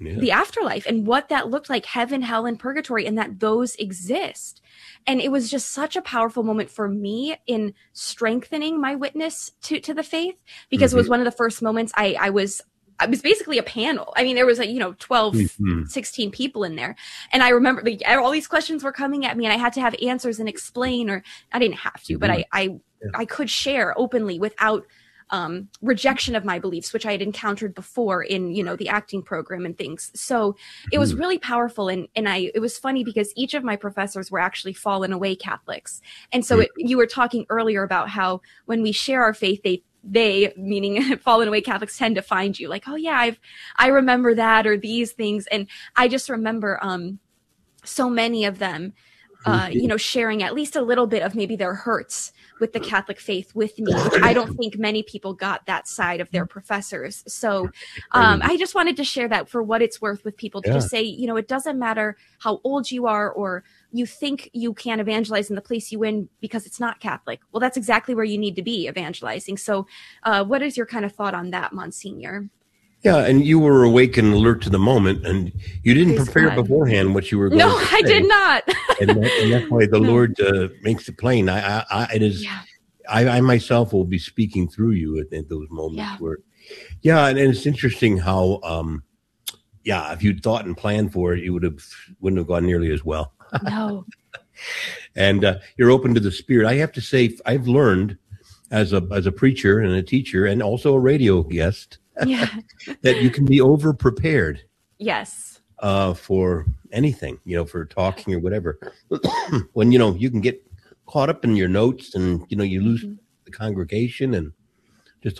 yeah. the afterlife and what that looked like, heaven, hell, and purgatory, and that those exist. And it was just such a powerful moment for me in strengthening my witness to, to the faith, because mm-hmm. it was one of the first moments I, I was, I was basically a panel. I mean, there was like, you know, twelve, mm-hmm. sixteen people in there. And I remember like, all these questions were coming at me and I had to have answers and explain, or I didn't have to, mm-hmm. but I, I, yeah. I could share openly without um, rejection of my beliefs, which I had encountered before in, you know, the acting program and things. So it was really powerful. And, and I, it was funny because each of my professors were actually fallen away Catholics. And so it, you were talking earlier about how when we share our faith, they, they, meaning fallen away Catholics, tend to find you like, oh yeah, I've, I remember that, or these things. And I just remember, um, so many of them, uh, you know, sharing at least a little bit of maybe their hurts with the Catholic faith with me, which I don't think many people got that side of their professors. So um, I just wanted to share that for what it's worth with people to yeah. just say, you know, it doesn't matter how old you are or you think you can evangelize in the place you in because it's not Catholic. Well, that's exactly where you need to be evangelizing. So uh, what is your kind of thought on that, Monsignor? Yeah, and you were awake and alert to the moment, and you didn't Praise prepare God. beforehand what you were going no, to say. I did not. and, that, and that's why the no. Lord uh, makes it plain. I, I, I it is. Yeah. I, I myself will be speaking through you at, at those moments yeah. where, yeah, and, and it's interesting how, um, yeah, if you'd thought and planned for it, you would have wouldn't have gone nearly as well. No. And uh, you're open to the Spirit. I have to say, I've learned as a as a preacher and a teacher, and also a radio guest. Yeah. that you can be over prepared. Yes. Uh, for anything, you know, for talking or whatever. When, you know, you can get caught up in your notes and, you know, you lose mm-hmm. the congregation and just.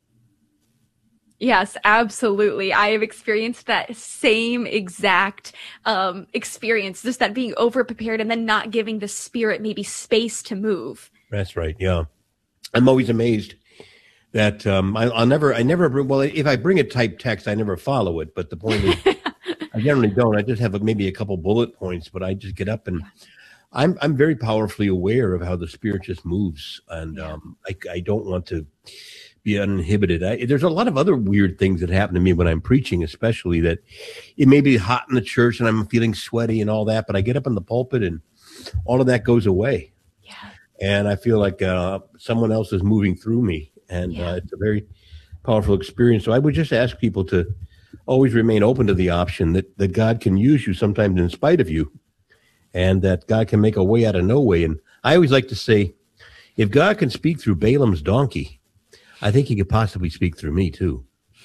Yes, absolutely. I have experienced that same exact um, experience, just that being over prepared and then not giving the Spirit maybe space to move. That's right. Yeah. I'm always amazed. That um, I, I'll never, I never, well, if I bring a typed text, I never follow it. But the point is, I generally don't. I just have a, maybe a couple bullet points, but I just get up and I'm I'm very powerfully aware of how the Spirit just moves. And yeah. um, I, I don't want to be uninhibited. I, there's a lot of other weird things that happen to me when I'm preaching, especially that it may be hot in the church and I'm feeling sweaty and all that, but I get up in the pulpit and all of that goes away. Yeah. And I feel like uh, someone else is moving through me. And yeah. uh, it's a very powerful experience. So I would just ask people to always remain open to the option that, that God can use you sometimes in spite of you, and that God can make a way out of no way. And I always like to say, if God can speak through Balaam's donkey, I think he could possibly speak through me too.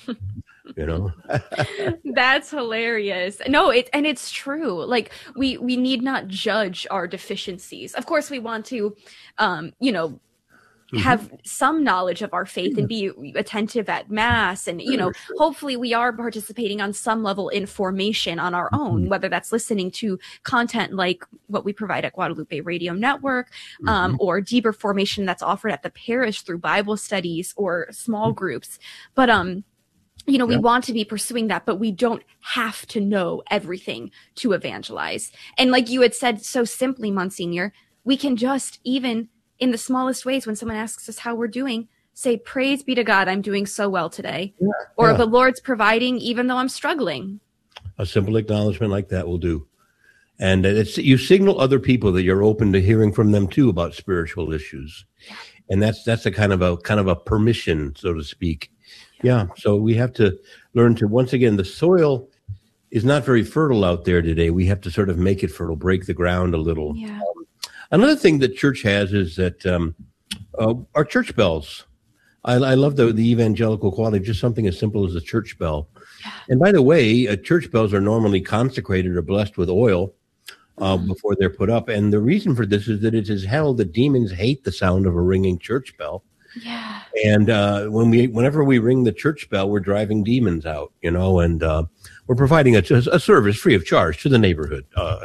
You know, that's hilarious. No, it and it's true. Like we we need not judge our deficiencies. Of course, we want to, um, you know. have mm-hmm. some knowledge of our faith and be attentive at mass. And, you know, hopefully we are participating on some level in formation on our own, whether that's listening to content like what we provide at Guadalupe Radio Network, mm-hmm. um, or deeper formation that's offered at the parish through Bible studies or small mm-hmm. groups. But, um, you know, we yeah. want to be pursuing that, but we don't have to know everything to evangelize. And like you had said so simply, Monsignor, we can just even in the smallest ways, when someone asks us how we're doing, say, praise be to God, I'm doing so well today. Yeah, or yeah. the Lord's providing, even though I'm struggling. A simple acknowledgement like that will do. And it's, you signal other people that you're open to hearing from them too about spiritual issues. Yeah. And that's, that's a kind of a, kind of a permission, so to speak. Yeah. yeah. So we have to learn to, once again, the soil is not very fertile out there today. We have to sort of make it fertile, break the ground a little. Yeah. Um, Another thing that church has is that um, uh, our church bells. I, I love the, the evangelical quality of just something as simple as a church bell. Yeah. And by the way, uh, church bells are normally consecrated or blessed with oil uh, mm-hmm. before they're put up. And the reason for this is that it is held that demons hate the sound of a ringing church bell. Yeah. And uh, when we, whenever we ring the church bell, we're driving demons out, you know, and uh, we're providing a, a service free of charge to the neighborhood. Uh,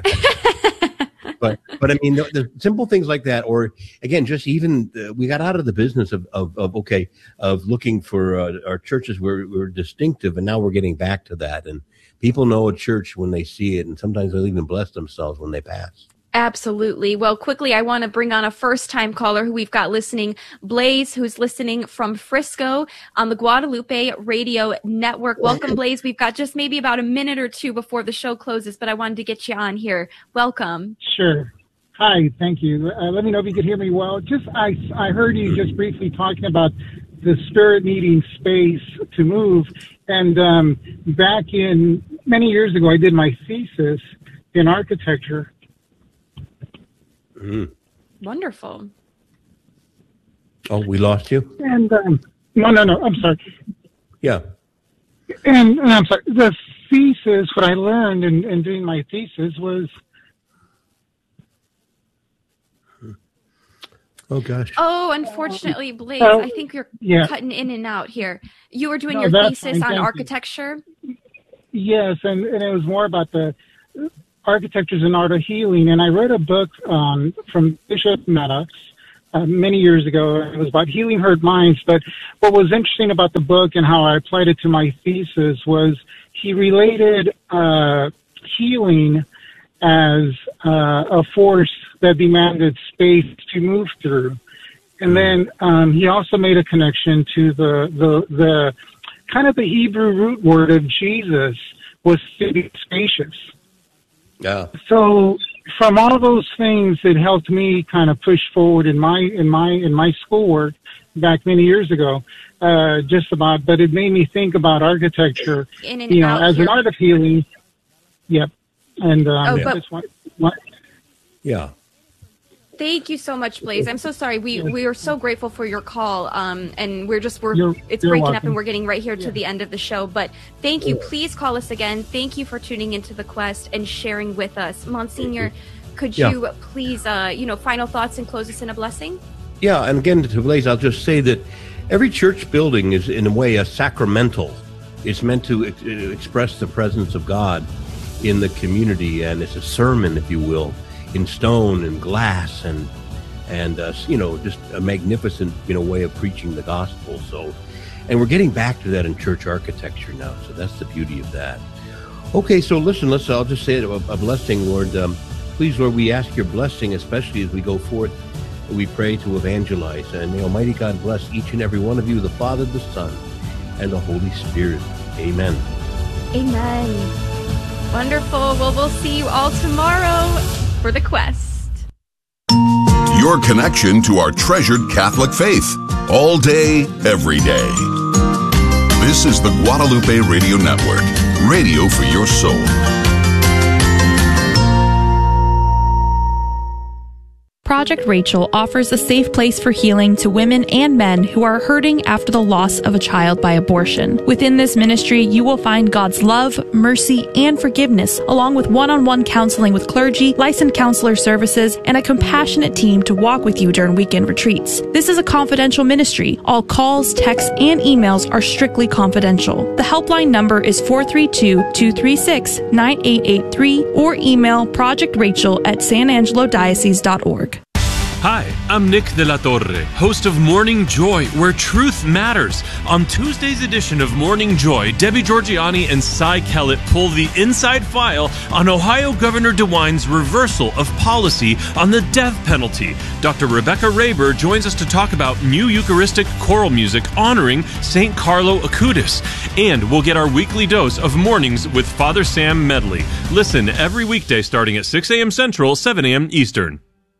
But, but I mean, the, the simple things like that, or again, just even uh, we got out of the business of, of, of okay, of looking for uh, our churches were, were distinctive, and now we're getting back to that. And people know a church when they see it, and sometimes they'll even bless themselves when they pass. Absolutely. Well, quickly, I want to bring on a first-time caller who we've got listening, Blaze, who's listening from Frisco on the Guadalupe Radio Network. Welcome, Blaze. We've got just maybe about a minute or two before the show closes, but I wanted to get you on here. Welcome. Sure. Hi, thank you. Uh, let me know if you can hear me well. Just I, I heard you just briefly talking about the Spirit needing space to move. And um, back in many years ago, I did my thesis in architecture. Mm. Wonderful. Oh, we lost you? And um, no, no, no. I'm sorry. Yeah. And, and I'm sorry. The thesis, what I learned in, in doing my thesis was. Oh gosh. Oh, unfortunately, Blaze, uh, I think you're yeah. cutting in and out here. You were doing No, your that's thesis fine. on Thank architecture? You. Yes, and, and it was more about the architecture as an art of healing. And I read a book um, from Bishop Maddox uh, many years ago. It was about healing hurt minds. But what was interesting about the book and how I applied it to my thesis was he related uh, healing as uh, a force that demanded space to move through. And then um, he also made a connection to the, the, the kind of the Hebrew root word of Jesus was to be spacious. Yeah. So from all those things, it helped me kind of push forward in my in my in my schoolwork back many years ago. Uh, just about, but it made me think about architecture. In and you know, out as here. an art of healing. Yep. And um, Oh, but- just one, one, Yeah. Thank you so much, Blaze. I'm so sorry. We we are so grateful for your call. Um, and we're just we're You're- it's you're breaking up, welcome. and we're getting right here to the end of the show. But thank you. Please call us again. Thank you for tuning into the Quest and sharing with us, Monsignor. Could Yeah. you please, uh, you know, final thoughts and close us in a blessing? Yeah, and again, to Blaze, I'll just say that every church building is, in a way, a sacramental. It's meant to ex- express the presence of God in the community, and it's a sermon, if you will, in stone and glass, and and uh, you know, just a magnificent, you know, way of preaching the gospel. So, and we're getting back to that in church architecture now. So that's the beauty of that. Okay, so listen, let's. I'll just say it, a, a blessing, Lord. Um, please, Lord, we ask your blessing, especially as we go forth. We pray to evangelize, and may Almighty God bless each and every one of you, the Father, the Son, and the Holy Spirit. Amen. Amen. Wonderful. Well, we'll see you all tomorrow for the Quest. Your connection to our treasured Catholic faith. All day, every day. This is the Guadalupe Radio Network. Radio for your soul. Project Rachel offers a safe place for healing to women and men who are hurting after the loss of a child by abortion. Within this ministry, you will find God's love, mercy, and forgiveness, along with one-on-one counseling with clergy, licensed counselor services, and a compassionate team to walk with you during weekend retreats. This is a confidential ministry. All calls, texts, and emails are strictly confidential. The helpline number is four three two, two three six, nine eight eight three or email project rachel at san angelo diocese dot org. Hi, I'm Nick De La Torre, host of Morning Joy, where truth matters. On Tuesday's edition of Morning Joy, Debbie Georgianni and Cy Kellett pull the inside file on Ohio Governor DeWine's reversal of policy on the death penalty. Doctor Rebecca Raber joins us to talk about new Eucharistic choral music honoring Saint Carlo Acutis. And we'll get our weekly dose of mornings with Father Sam Medley. Listen every weekday starting at six a.m. Central, seven a.m. Eastern.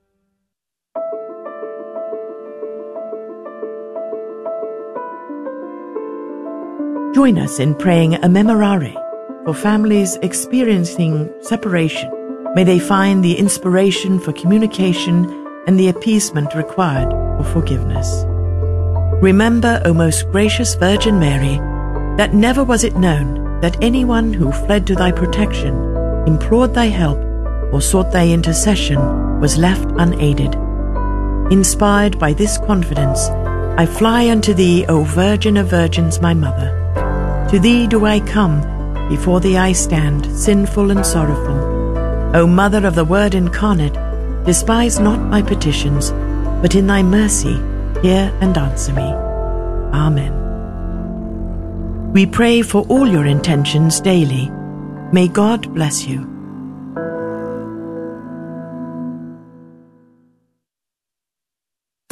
Join us in praying a memorare for families experiencing separation. May they find the inspiration for communication and the appeasement required for forgiveness. Remember, O most gracious Virgin Mary, that never was it known that anyone who fled to thy protection, implored thy help, or sought thy intercession was left unaided. Inspired by this confidence, I fly unto thee, O Virgin of Virgins, my Mother. To thee do I come, before thee I stand, sinful and sorrowful. O Mother of the Word incarnate, despise not my petitions, but in thy mercy hear and answer me. Amen. We pray for all your intentions daily. May God bless you.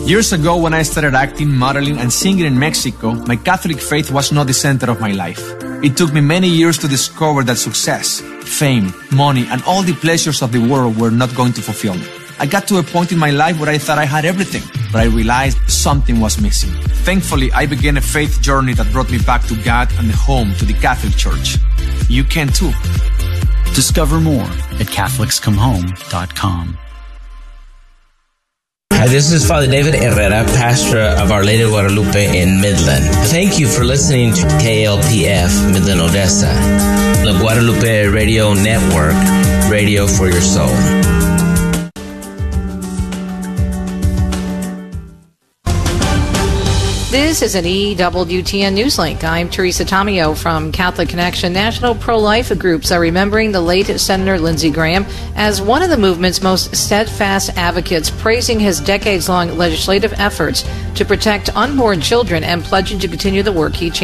Years ago, when I started acting, modeling, and singing in Mexico, my Catholic faith was not the center of my life. It took me many years to discover that success, fame, money, and all the pleasures of the world were not going to fulfill me. I got to a point in my life where I thought I had everything, but I realized something was missing. Thankfully, I began a faith journey that brought me back to God and home to the Catholic Church. You can too. Discover more at Catholics Come Home dot com. Hi, this is Father David Herrera, pastor of Our Lady of Guadalupe in Midland. Thank you for listening to K L P F Midland, Odessa, the Guadalupe Radio Network, radio for your soul. This is an E W T N Newslink. I'm Teresa Tomeo from Catholic Connection. National pro-life groups are remembering the late Senator Lindsey Graham as one of the movement's most steadfast advocates, praising his decades-long legislative efforts to protect unborn children and pledging to continue the work he championed.